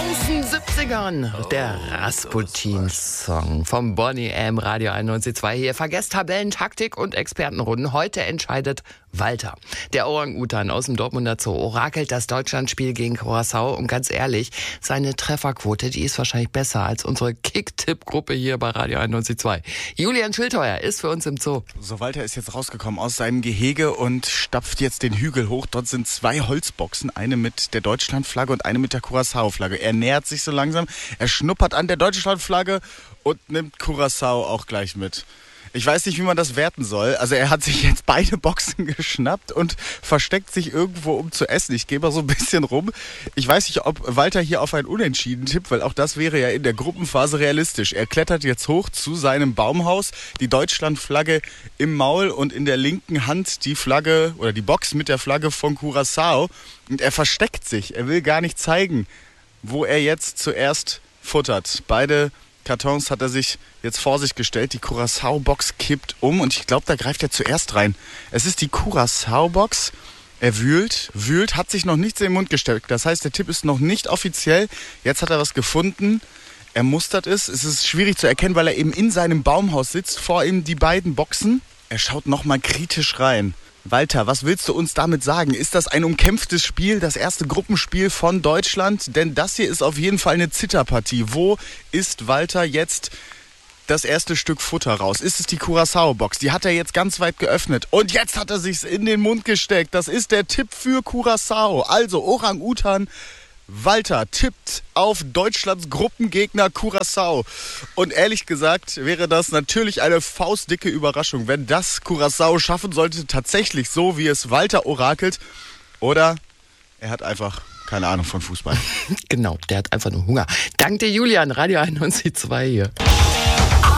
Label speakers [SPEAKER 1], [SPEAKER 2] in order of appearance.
[SPEAKER 1] 70ern. Der Rasputin-Song vom Boney M. Radio 91.2 hier. Vergesst Tabellen, Taktik und Expertenrunden. Heute entscheidet Walter. Der Orang-Utan aus dem Dortmunder Zoo orakelt das Deutschlandspiel gegen Curaçao. Und ganz ehrlich, seine Trefferquote, die ist wahrscheinlich besser als unsere Kick-Tipp-Gruppe hier bei Radio 91.2. Julian Schildheuer ist für uns im Zoo.
[SPEAKER 2] So, Walter ist jetzt rausgekommen aus seinem Gehege und stapft jetzt den Hügel hoch. Dort sind 2 Holzboxen, eine mit der Deutschlandflagge und eine mit der Curaçao-Flagge. Er nähert sich so langsam, er schnuppert an der Deutschlandflagge und nimmt Curaçao auch gleich mit. Ich weiß nicht, wie man das werten soll. Also er hat sich jetzt beide Boxen geschnappt und versteckt sich irgendwo, um zu essen. Ich gehe mal so ein bisschen rum. Ich weiß nicht, ob Walter hier auf ein Unentschieden tippt, weil auch das wäre ja in der Gruppenphase realistisch. Er klettert jetzt hoch zu seinem Baumhaus, die Deutschlandflagge im Maul und in der linken Hand die Flagge oder die Box mit der Flagge von Curaçao. Und er versteckt sich. Er will gar nicht zeigen, wo er jetzt zuerst futtert. Beide Kartons hat er sich jetzt vor sich gestellt. Die Curaçao-Box kippt um und ich glaube, da greift er zuerst rein. Es ist die Curaçao-Box. Er wühlt, hat sich noch nichts in den Mund gesteckt. Das heißt, der Tipp ist noch nicht offiziell. Jetzt hat er was gefunden. Er mustert es. Es ist schwierig zu erkennen, weil er eben in seinem Baumhaus sitzt. Vor ihm die beiden Boxen. Er schaut nochmal kritisch rein. Walter, was willst du uns damit sagen? Ist das ein umkämpftes Spiel, das erste Gruppenspiel von Deutschland? Denn das hier ist auf jeden Fall eine Zitterpartie. Wo ist Walter jetzt das erste Stück Futter raus? Ist es die Curaçao-Box? Die hat er jetzt ganz weit geöffnet. Und jetzt hat er sich's in den Mund gesteckt. Das ist der Tipp für Curaçao. Also Orang-Utan Walter tippt auf Deutschlands Gruppengegner Curaçao. Und ehrlich gesagt wäre das natürlich eine faustdicke Überraschung, wenn das Curaçao schaffen sollte, tatsächlich so, wie es Walter orakelt. Oder er hat einfach keine Ahnung von Fußball.
[SPEAKER 1] Genau, der hat einfach nur Hunger. Dank dir, Julian, Radio 91.2 hier.